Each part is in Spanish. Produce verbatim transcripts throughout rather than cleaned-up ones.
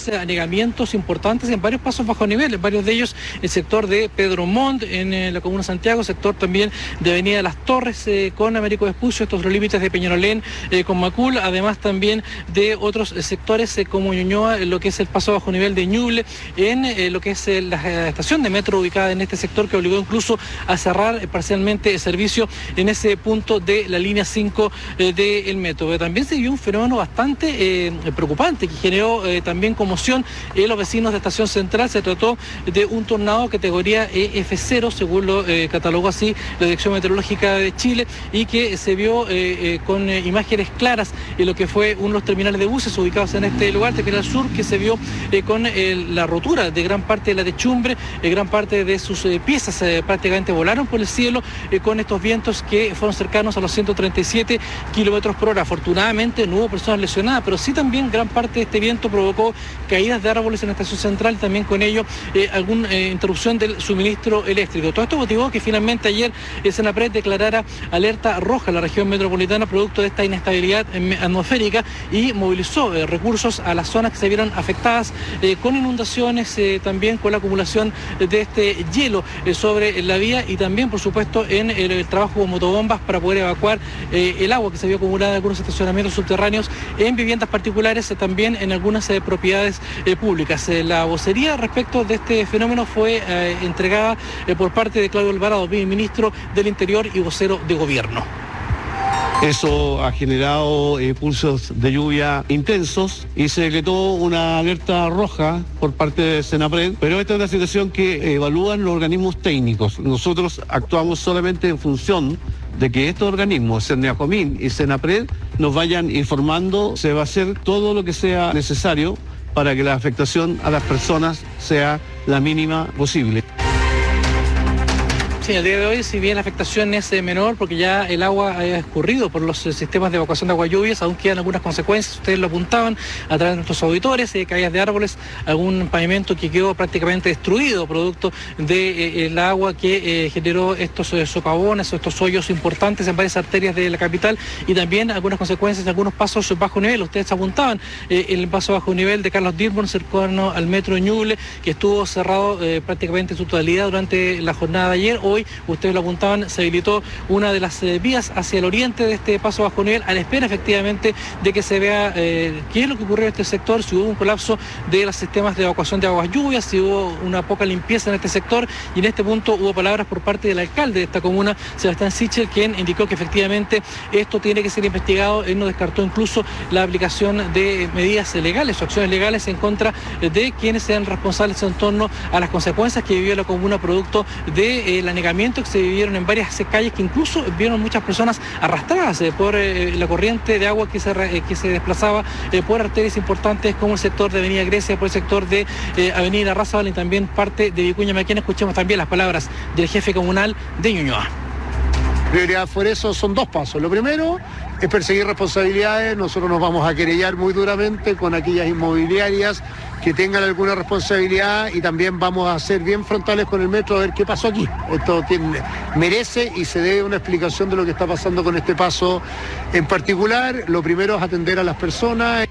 además anegamientos importantes en varios pasos bajo nivel, en varios de ellos el sector de Pedro Montt, en eh, la comuna de Santiago, sector también de Avenida Las Torres eh, con Américo Vespucio, estos los límites de Peñalolén eh, con Macul, además también de otros eh, sectores eh, como Ñuñoa, en lo que es el paso bajo nivel de Ñuble, en eh, lo que es eh, la eh, estación de metro ubicada en este sector, que obligó incluso a cerrar eh, parcialmente el servicio en ese punto de la línea cinco eh, del metro. Pero también se vio un fenómeno bastante eh, preocupante que generó eh, también conmoción en los vecinos de Estación Central. Se trató de un tornado categoría E F cero, según lo eh, catalogó así la Dirección Meteorológica de Chile, y que se vio eh, eh, con eh, imágenes claras en lo que fue uno de los terminales de buses ubicados en este lugar, Terminal Sur, que se vio eh, con eh, la rotura de gran parte de la techumbre, eh, gran parte de sus eh, piezas eh, prácticamente volaron por el cielo eh, con estos vientos que fueron cercanos a los ciento treinta y siete kilómetros por hora. Afortunadamente no hubo personas lesionadas, pero sí también gran parte de este viento provocó caídas de árboles en la estación central y también con ello eh, alguna eh, interrupción del suministro eléctrico. Todo esto motivó que finalmente ayer el Senapred declarara alerta roja en la región metropolitana producto de esta inestabilidad atmosférica y movilizó eh, recursos a las zonas que se vieron afectadas eh, con inundaciones, eh, también con la acumulación de este hielo eh, sobre la vía y también, por supuesto, en el, el trabajo con motobombas para poder evacuar eh, el agua que se vio acumulada en algunos estacionamientos subterráneos, en viviendas particulares, eh, también en algunas eh, propiedades eh, públicas. Eh, la vocería respecto de este fenómeno fue eh, entregada eh, por parte de Claudio Alvarado, ministro del Interior y vocero de Gobierno. Eso ha generado eh, pulsos de lluvia intensos y se decretó una alerta roja por parte de Senapred, pero esta es una situación que evalúan los organismos técnicos. Nosotros actuamos solamente en función de que estos organismos, Cerniacomin y Senapred, nos vayan informando. Se va a hacer todo lo que sea necesario para que la afectación a las personas sea la mínima posible. Sí, el día de hoy, si bien la afectación es eh, menor, porque ya el agua ha escurrido por los eh, sistemas de evacuación de agua lluvias, aún quedan algunas consecuencias, ustedes lo apuntaban a través de nuestros auditores, eh, caídas de árboles, algún pavimento que quedó prácticamente destruido, producto del de, eh, agua que eh, generó estos eh, socavones, estos hoyos importantes en varias arterias de la capital, y también algunas consecuencias de algunos pasos bajo nivel. Ustedes apuntaban eh, el paso bajo nivel de Carlos Dirborn, cercano al metro Ñuble, que estuvo cerrado eh, prácticamente en su totalidad durante la jornada de ayer. Hoy, ustedes lo apuntaban, se habilitó una de las eh, vías hacia el oriente de este paso bajo nivel, a la espera efectivamente de que se vea eh, qué es lo que ocurrió en este sector, si hubo un colapso de los sistemas de evacuación de aguas lluvias, si hubo una poca limpieza en este sector, y en este punto hubo palabras por parte del alcalde de esta comuna, Sebastián Sichel, quien indicó que efectivamente esto tiene que ser investigado. Él no descartó incluso la aplicación de medidas legales o acciones legales en contra de quienes sean responsables en torno a las consecuencias que vivió la comuna producto de eh, la negación que se vivieron en varias calles, que incluso vieron muchas personas arrastradas eh, por eh, la corriente de agua que se, eh, que se desplazaba eh, por arterias importantes como el sector de Avenida Grecia, por el sector de eh, Avenida Razabal y también parte de Vicuña Maquena. Escuchemos también las palabras del jefe comunal de Ñuñoa. Prioridad por eso son dos pasos. Lo primero es perseguir responsabilidades. Nosotros nos vamos a querellar muy duramente con aquellas inmobiliarias que tengan alguna responsabilidad, y también vamos a ser bien frontales con el metro a ver qué pasó aquí. Esto tiene, merece y se debe una explicación de lo que está pasando con este paso en particular. Lo primero es atender a las personas.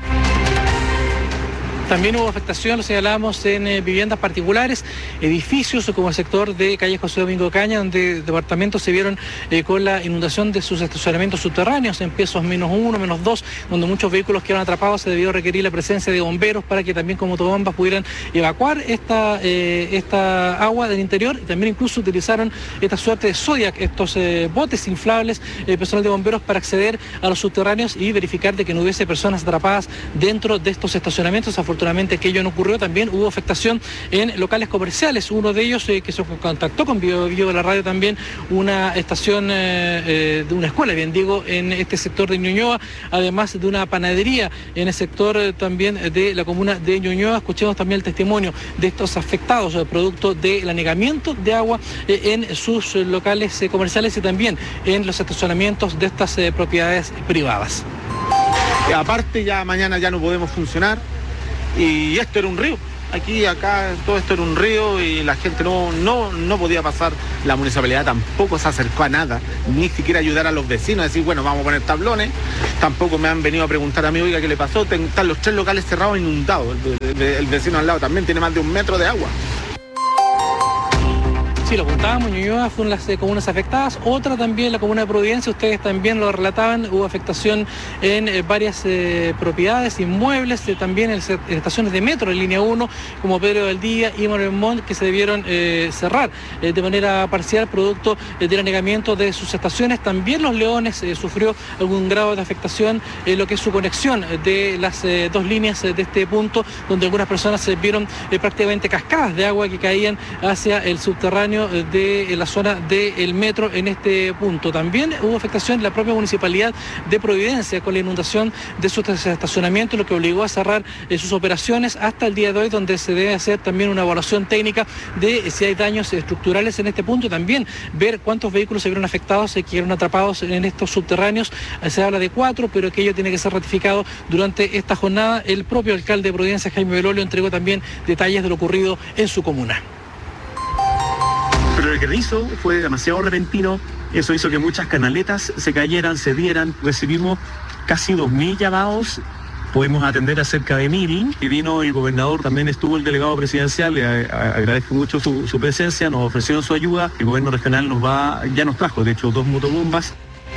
También hubo afectación, lo señalábamos, en eh, viviendas particulares, edificios como el sector de calle José Domingo Caña, donde departamentos se vieron eh, con la inundación de sus estacionamientos subterráneos en pisos menos uno, menos dos, donde muchos vehículos quedaron atrapados. Se debió requerir la presencia de bomberos para que también con motobombas pudieran evacuar esta, eh, esta agua del interior, y también incluso utilizaron esta suerte de Zodiac, estos eh, botes inflables, eh, personal de bomberos, para acceder a los subterráneos y verificar de que no hubiese personas atrapadas dentro de estos estacionamientos. Afortunadamente aquello no ocurrió. También hubo afectación en locales comerciales, uno de ellos eh, que se contactó con Bio, Bio de la Radio, también una estación eh, eh, de una escuela, bien digo, en este sector de Ñuñoa, además de una panadería en el sector eh, también de la comuna de Ñuñoa. Escuchemos también el testimonio de estos afectados, eh, producto del anegamiento de agua eh, en sus eh, locales eh, comerciales y también en los estacionamientos de estas eh, propiedades privadas. Aparte, ya mañana ya no podemos funcionar, y esto era un río, Aquí, acá, todo esto era un río y la gente no, no, no podía pasar. La municipalidad tampoco se acercó a nada, ni siquiera ayudar a los vecinos, decir, bueno, vamos a poner tablones. Tampoco me han venido a preguntar a mí, oiga, ¿qué le pasó? Están los tres locales cerrados, inundados. El, el, el vecino al lado también tiene más de un metro de agua. Sí, lo contábamos, Ñuñoa fue una de las eh, comunas afectadas, otra también, la comuna de Providencia, ustedes también lo relataban, hubo afectación en eh, varias eh, propiedades, inmuebles, eh, también en, en estaciones de metro en línea uno, como Pedro del Día y Manuel Montt, que se debieron eh, cerrar eh, de manera parcial producto eh, del anegamiento de sus estaciones. También Los Leones eh, sufrió algún grado de afectación en lo que es su conexión de las eh, dos líneas eh, de este punto, donde algunas personas se vieron eh, prácticamente cascadas de agua que caían hacia el subterráneo de la zona del metro en este punto. También hubo afectación en la propia municipalidad de Providencia con la inundación de sus estacionamientos, lo que obligó a cerrar eh, sus operaciones hasta el día de hoy, donde se debe hacer también una evaluación técnica de eh, si hay daños estructurales en este punto, y también ver cuántos vehículos se vieron afectados y eh, que quedaron atrapados en estos subterráneos. Eh, se habla de cuatro, pero que ello tiene que ser ratificado durante esta jornada. El propio alcalde de Providencia, Jaime Belolio, entregó también detalles de lo ocurrido en su comuna. Pero el granizo fue demasiado repentino, eso hizo que muchas canaletas se cayeran, se dieran. Recibimos casi dos mil llamados, pudimos atender a cerca de mil, y vino el gobernador, también estuvo el delegado presidencial, le agradezco mucho su, su presencia, nos ofrecieron su ayuda, el gobierno regional nos va, ya nos trajo, de hecho, dos motobombas.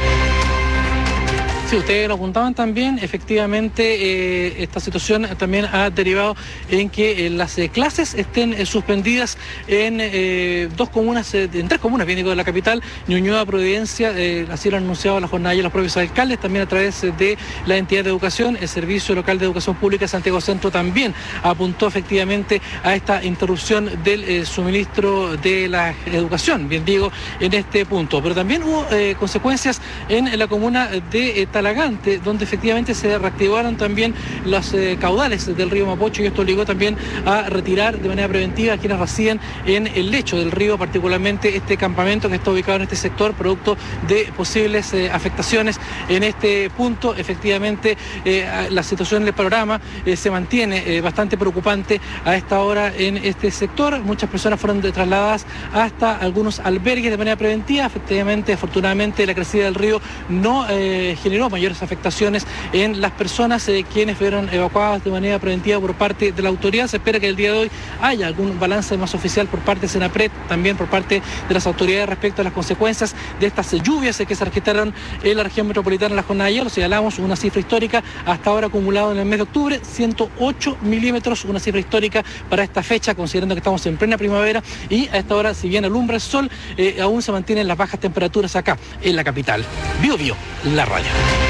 Sí, ustedes lo apuntaban también, efectivamente eh, esta situación también ha derivado en que eh, las eh, clases estén eh, suspendidas en eh, dos comunas, eh, en tres comunas, bien digo, de la capital, Ñuñoa, Providencia, eh, así lo han anunciado la jornada y los propios alcaldes, también a través de la entidad de educación. El Servicio Local de Educación Pública Santiago Centro también apuntó efectivamente a esta interrupción del eh, suministro de la educación, bien digo, en este punto. Pero también hubo eh, consecuencias en, en la comuna de eh, Talagante, donde efectivamente se reactivaron también los eh, caudales del río Mapocho, y esto obligó también a retirar de manera preventiva a quienes residen en el lecho del río, particularmente este campamento que está ubicado en este sector, producto de posibles eh, afectaciones en este punto. Efectivamente, eh, la situación del panorama eh, se mantiene eh, bastante preocupante a esta hora en este sector. Muchas personas fueron de, trasladadas hasta algunos albergues de manera preventiva. Efectivamente, afortunadamente, la crecida del río no eh, generó mayores afectaciones en las personas eh, quienes fueron evacuadas de manera preventiva por parte de la autoridad. Se espera que el día de hoy haya algún balance más oficial por parte de Senapred, también por parte de las autoridades respecto a las consecuencias de estas lluvias que se registraron en la región metropolitana en la jornada de ayer. Lo señalamos, una cifra histórica hasta ahora acumulado en el mes de octubre, ciento ocho milímetros, una cifra histórica para esta fecha, considerando que estamos en plena primavera, y a esta hora, si bien alumbra el sol, eh, aún se mantienen las bajas temperaturas acá en la capital. Bio Bio, la radio.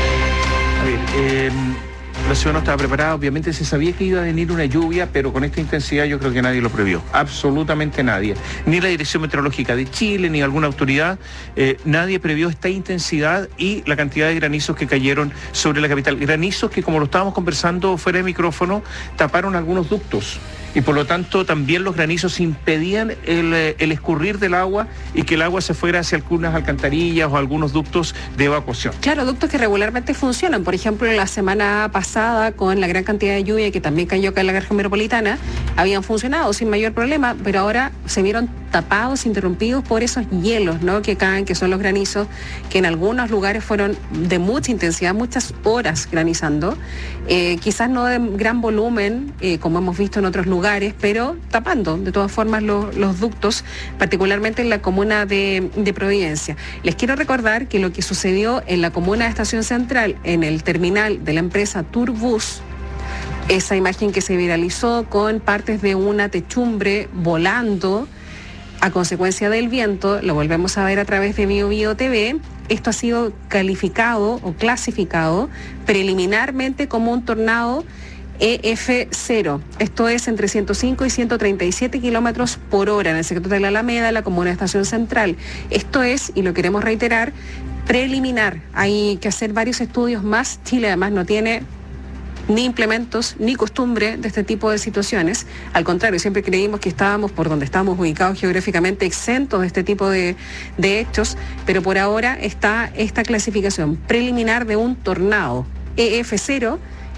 A ver, eh, la ciudad no estaba preparada, obviamente se sabía que iba a venir una lluvia, pero con esta intensidad yo creo que nadie lo previó, absolutamente nadie. Ni la Dirección Meteorológica de Chile, ni alguna autoridad, eh, nadie previó esta intensidad y la cantidad de granizos que cayeron sobre la capital. Granizos que, como lo estábamos conversando fuera de micrófono, taparon algunos ductos. Y por lo tanto también los granizos impedían el, el escurrir del agua y que el agua se fuera hacia algunas alcantarillas o algunos ductos de evacuación. Claro, ductos que regularmente funcionan. Por ejemplo, la semana pasada, con la gran cantidad de lluvia que también cayó acá en la región metropolitana, habían funcionado sin mayor problema, pero ahora se vieron tapados, interrumpidos por esos hielos, ¿no?, que caen, que son los granizos, que en algunos lugares fueron de mucha intensidad, muchas horas granizando, eh, quizás no de gran volumen, eh, como hemos visto en otros lugares, pero tapando de todas formas los, los ductos, particularmente en la comuna de, de Providencia. Les quiero recordar que lo que sucedió en la comuna de Estación Central, en el terminal de la empresa Turbus, esa imagen que se viralizó con partes de una techumbre volando a consecuencia del viento, lo volvemos a ver a través de Bio Bio T V. Esto ha sido calificado o clasificado preliminarmente como un tornado E F cero. Esto es entre ciento cinco y ciento treinta y siete kilómetros por hora en el sector de la Alameda, la comuna de Estación Central. Esto es, y lo queremos reiterar, preliminar. Hay que hacer varios estudios más. Chile además no tiene ni implementos, ni costumbre de este tipo de situaciones. Al contrario, siempre creímos que estábamos, por donde estamos ubicados geográficamente, exentos de este tipo de, de hechos, pero por ahora está esta clasificación preliminar de un tornado E F cero,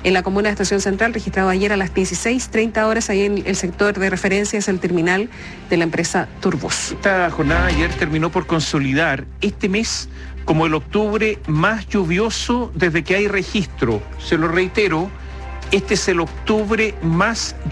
en la comuna de Estación Central, registrado ayer a las dieciséis treinta horas, ahí en el sector de referencia es el terminal de la empresa Turbus. Esta jornada ayer terminó por consolidar este mes como el octubre más lluvioso desde que hay registro. Se lo reitero, este es el octubre más